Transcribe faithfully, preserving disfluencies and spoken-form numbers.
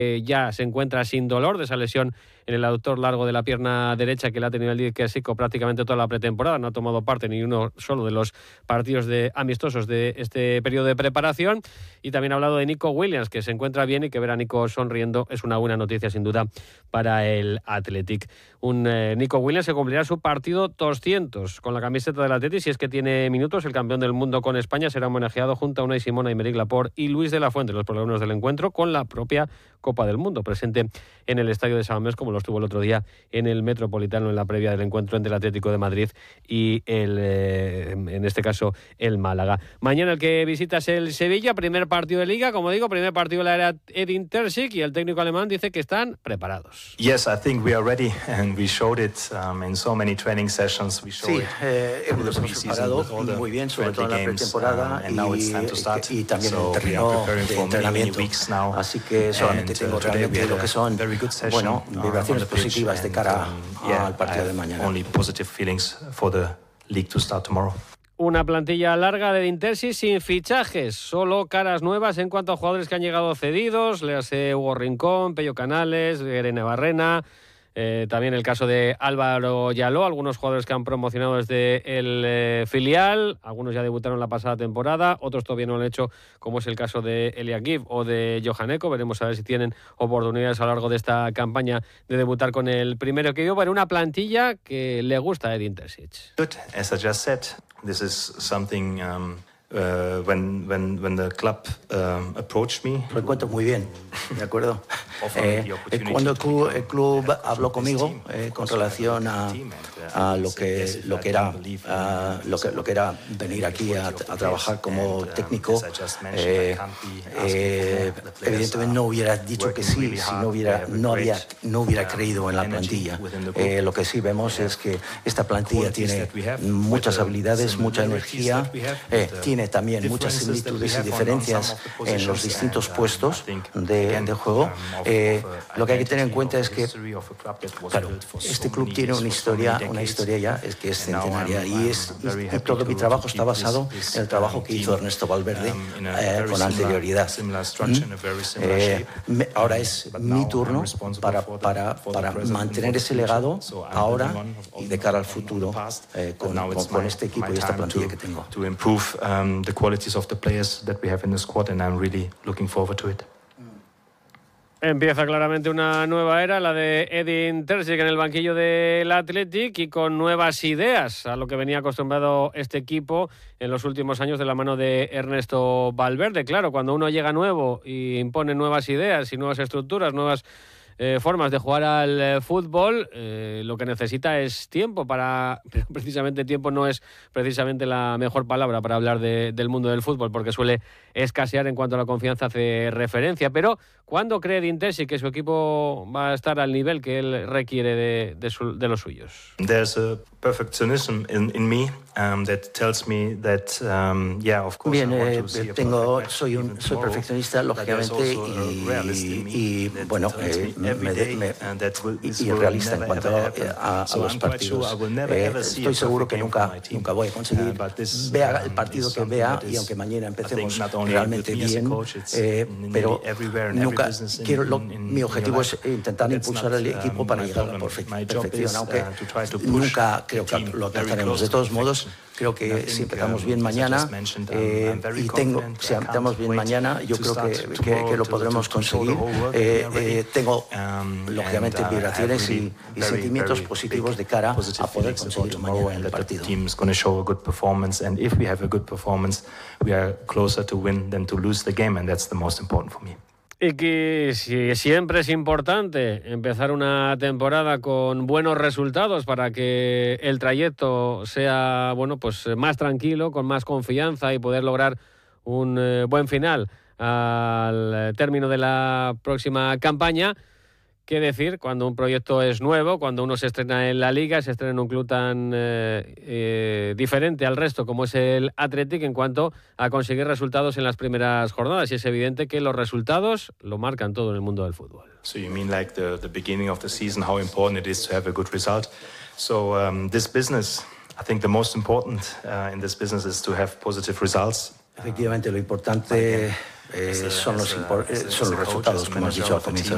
Eh, ya se encuentra sin dolor de esa lesión en el aductor largo de la pierna derecha que le ha tenido el Iker Siko prácticamente toda la pretemporada. No ha tomado parte ni uno solo de los partidos de amistosos de este periodo de preparación. Y también ha hablado de Nico Williams, que se encuentra bien, y que ver a Nico sonriendo es una buena noticia sin duda para el Athletic. Un eh, Nico Williams que cumplirá su partido doscientos con la camiseta del Athletic. Si es que tiene minutos, el campeón del mundo con España será homenajeado junto a Unai Simón, Aymeric Laporte y Luis de la Fuente, los protagonistas del encuentro, con la propia Copa del Mundo presente en el estadio de San Mamés, como lo estuvo el otro día en el Metropolitano en la previa del encuentro entre el Atlético de Madrid y el, eh, en este caso el Málaga. Mañana el que visita es el Sevilla, primer partido de Liga, como digo, primer partido de la era Edin Terzic, y el técnico alemán dice que están preparados. Yes, I think we are ready and we showed it um, in so many training sessions. We showed sí, eh, hemos preparado muy bien, sobre todo en la pretemporada um, y, y, y también so en el terreno de entrenamiento. Así que solamente tengo realmente lo que son, bueno, vibraciones positivas de cara um, yeah, al partido de mañana. Only positive feelings for the league to start tomorrow. Una plantilla larga de Edin Terzic sin fichajes, solo caras nuevas en cuanto a jugadores que han llegado cedidos. Le hace Hugo Rincón, Pello Canales, Irene Barrena. Eh, también el caso de Álvaro Yaló, algunos jugadores que han promocionado desde el eh, filial, algunos ya debutaron la pasada temporada, otros todavía no lo han hecho, como es el caso de Elia Giv o de Johan Eko. Veremos a ver si tienen oportunidades a lo largo de esta campaña de debutar con el primero equipo, para una plantilla que le gusta a Edin Terzic. As I just said, this is something um... Uh, when, when, when the club um, approached me. Lo encuentro muy bien, ¿de acuerdo? eh, cuando el club, el club habló conmigo eh, con relación a, a lo que lo que era a, lo que lo que era venir aquí a, a trabajar como técnico, eh, eh, evidentemente no hubiera dicho que sí si no hubiera no había no hubiera creído en la plantilla. Eh, lo que sí vemos es que esta plantilla tiene muchas habilidades, mucha energía, eh, tiene también muchas similitudes y diferencias en los distintos puestos de, de juego. Eh, lo que hay que tener en cuenta es que, claro, este club tiene una historia, una historia ya es que es centenaria, y, es, y todo mi trabajo está basado en el trabajo que hizo Ernesto Valverde eh, con anterioridad. Eh, me, ahora es mi turno para, para, para mantener ese legado ahora y de cara al futuro eh, con, con, con este equipo y esta plantilla que tengo. The qualities of the players that we have in the squad, and I'm really looking forward to it. Empieza claramente una nueva era, la de Edin Terzic en el banquillo del Athletic, y con nuevas ideas a lo que venía acostumbrado este equipo en los últimos años de la mano de Ernesto Valverde. Claro, cuando uno llega nuevo y impone nuevas ideas y nuevas estructuras, nuevas Eh, formas de jugar al eh, fútbol, eh, lo que necesita es tiempo para... Pero precisamente tiempo no es precisamente la mejor palabra para hablar de, del mundo del fútbol, porque suele escasear en cuanto a la confianza hace referencia. Pero ¿cuándo cree Edin Terzic que su equipo va a estar al nivel que él requiere de, de, su, de los suyos? There's a perfectionism in, in me um, that tells me that um, yeah, of course. Bien, eh, tengo, soy un soy perfeccionista, lógicamente, y, y bueno, eh, me, me, y, y realista en cuanto a, a los partidos. Eh, estoy seguro que nunca, nunca voy a conseguir vea el partido que vea, y aunque mañana empecemos realmente bien, eh, pero nunca quiero. Lo, mi objetivo es intentar impulsar al equipo para llegar a la perfección, aunque nunca creo que lo alcanzaremos. De todos modos, creo que si empezamos bien mañana, eh, y tengo, si empezamos bien mañana, yo creo que, que, que lo podremos conseguir. Eh, eh, tengo, lógicamente, vibraciones y, y sentimientos positivos de cara a poder conseguirlo mañana en el partido. Y que si siempre es importante empezar una temporada con buenos resultados para que el trayecto sea, bueno, pues más tranquilo, con más confianza, y poder lograr un eh, buen final al término de la próxima campaña. ¿Qué decir cuando un proyecto es nuevo, cuando uno se estrena en la Liga, se estrena en un club tan eh, eh, diferente al resto como es el Athletic en cuanto a conseguir resultados en las primeras jornadas? Y es evidente que los resultados lo marcan todo en el mundo del fútbol. So you mean like the, the beginning of the season, how important it is to have a good result? So um, this business, I think the most important uh, in this business is to have positive results. Efectivamente, lo importante eh, son, los, son los resultados, como has dicho al comienzo.